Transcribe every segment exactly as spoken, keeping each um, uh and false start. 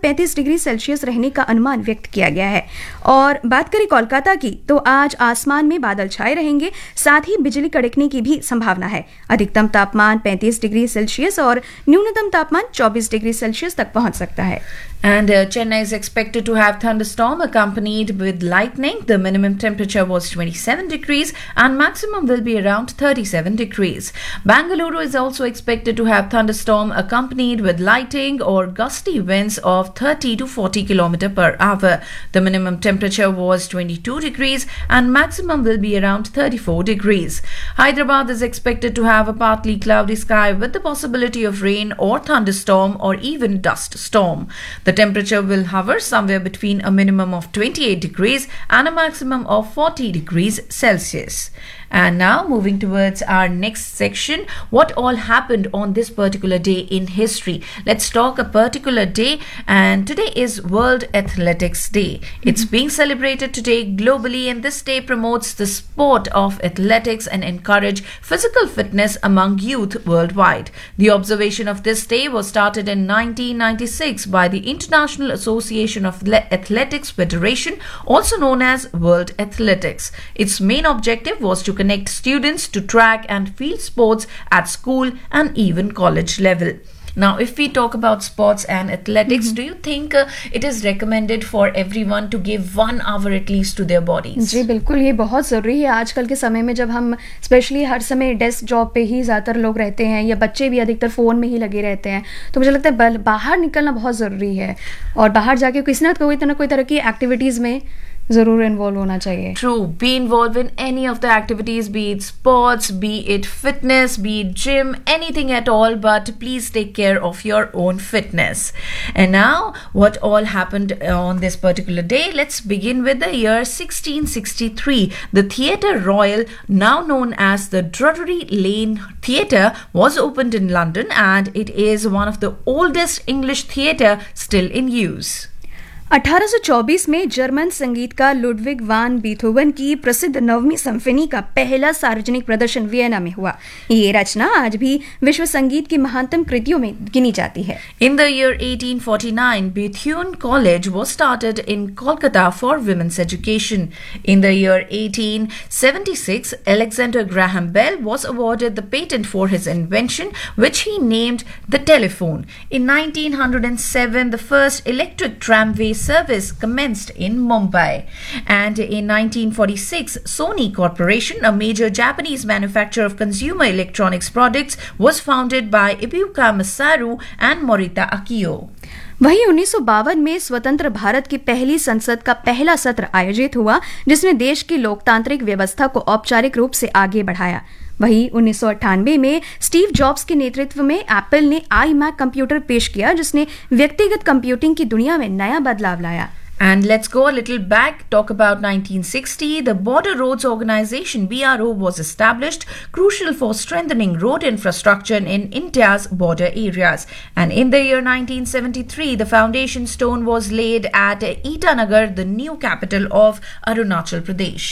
पैंतीस degree Celsius रहने का अनुमान व्यक्त किया गया है। और बात करें कोलकाता की, तो आज आसमान में बादल छाए रहेंगे, साथ ही बिजली कड़कने की भी संभावना है। अधिकतम तापमान पैंतीस डिग्री सेल्सियस और न्यूनतम तापमान चौबीस डिग्री सेल्सियस तक पहुंच सकता है। And uh, Chennai is expected to have thunderstorm accompanied with lightning. The minimum temperature was twenty-seven degrees and maximum will be around thirty-seven degrees. Bangalore is also expected to have thunderstorm accompanied with lightning or gusty winds of thirty to forty kilometers per hour. The minimum temperature was twenty-two degrees and maximum will be around thirty-four degrees. Hyderabad is expected to have a partly cloudy sky with the possibility of rain or thunderstorm or even dust storm. The temperature will hover somewhere between a minimum of twenty-eight degrees and a maximum of forty degrees Celsius. And now moving towards our next section, what all happened on this particular day in history. Let's talk a particular day, and today is World Athletics Day. Mm-hmm. It's being celebrated today globally, and this day promotes the sport of athletics and encourage physical fitness among youth worldwide. The observation of this day was started in nineteen ninety-six by the International Association of Athletics Federation, also known as World Athletics. Its main objective was to connect students to track and field sports at school and even college level. Now, if we talk about sports and athletics, mm-hmm. do you think uh, it is recommended for everyone to give one hour at least to their bodies? जी बिल्कुल, ये बहुत ज़रूरी है आजकल के समय में, जब हम स्पेशली हर समय डेस्क जॉब पे ही ज़्यादातर लोग रहते हैं या बच्चे भी अधिकतर फ़ोन में ही लगे रहते हैं, तो मुझे लगता है बाहर निकलना बहुत ज़रूरी है और बाहर जाके किसी ना कोई तरह कोई तरह की एक्टिविटीज़ में जरूर इन्वॉल्व होना चाहिए। True, be involved in any of the activities, be it sports, be it fitness, be it gym, anything at all, but please take care of your own fitness. And now, what all happened on this particular day? Let's begin with the year sixteen sixty-three. The Theatre Royal, now known as the Drury Lane Theatre, was opened in London, and it is one of the oldest English theatre still in use. अठारह सौ चौबीस में German संगीतकार Ludwig वान Beethoven की प्रसिद्ध नववीं symphony का पहला सार्वजनिक प्रदर्शन वियना में हुआ। ये रचना आज भी विश्व संगीत की महानतम कृतियों में गिनी जाती है। In the year eighteen forty-nine, Bethune College was started in Kolkata for women's education. In the year eighteen seventy-six, Alexander Graham Bell was awarded the patent for his invention, which he named the telephone. In nineteen oh seven, the first electric tramway service commenced in Mumbai. And in nineteen forty-six, Sony Corporation, a major Japanese manufacturer of consumer electronics products, was founded by Ibuka Masaru and Morita Akio. वहीं उन्नीस सौ बावन में स्वतंत्र भारत की पहली संसद का पहला सत्र आयोजित हुआ, जिसने देश की लोकतांत्रिक व्यवस्था को औपचारिक रूप से आगे बढ़ाया। वहीं उन्नीस सौ अट्ठानवे में स्टीव जॉब्स के नेतृत्व में एप्पल ने आई मैक कंप्यूटर पेश किया, जिसने व्यक्तिगत कंप्यूटिंग की दुनिया में नया बदलाव लाया। And let's go a little back, talk about nineteen sixty. The Border Roads Organization, B R O, was established, crucial for strengthening road infrastructure in India's border areas. And in the year nineteen seventy-three, the foundation stone was laid at Itanagar, the new capital of Arunachal Pradesh.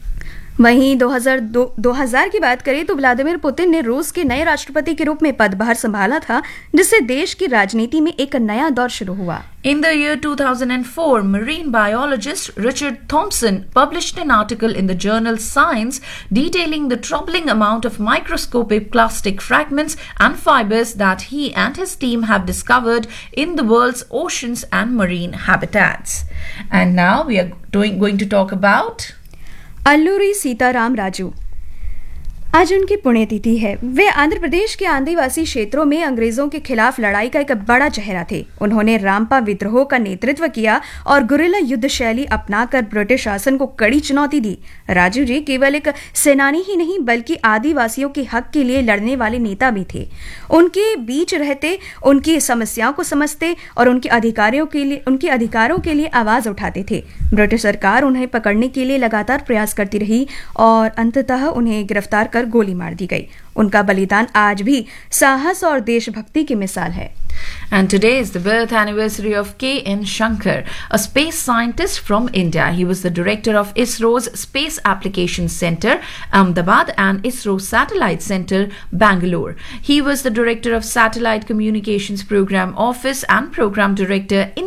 वहीं दो हज़ार की बात करें तो Vladimir Putin ने रूस के नए राष्ट्रपति के रूप में पदभार संभाला था, जिससे देश की राजनीति में एक नया दौर शुरू हुआ। In the year two thousand four, marine biologist Richard Thompson published an article in the journal Science detailing the troubling amount of microscopic plastic fragments and fibers that he and his team have discovered in the world's oceans and marine habitats. And now we are doing, going to talk about Alluri Sitaram Raju. आज उनकी पुण्यतिथि है। वे आंध्र प्रदेश के आदिवासी क्षेत्रों में अंग्रेजों के खिलाफ लड़ाई का एक बड़ा चेहरा थे। उन्होंने रामपा विद्रोह का नेतृत्व किया और गुरिल्ला युद्ध शैली अपनाकर ब्रिटिश शासन को कड़ी चुनौती दी। राजू जी केवल एक सेनानी ही नहीं, बल्कि आदिवासियों के हक के लिए लड़ने वाले नेता भी थे। उनके बीच रहते, उनकी समस्याओं को समझते और उनके अधिकारियों के लिए उनके अधिकारों के लिए आवाज उठाते थे। ब्रिटिश सरकार उन्हें पकड़ने के लिए लगातार प्रयास करती रही और अंततः उन्हें गिरफ्तार कर गोली मार दी गई। उनका बलिदान आज भी साहस और देशभक्ति की मिसाल है। And today is the birth anniversary of K N Shankar, a space scientist from India. He was the director of ISRO's Space Applications Center, Ahmedabad, and ISRO Satellite Center, Bangalore. He was the director of Satellite Communications Program Office and program director in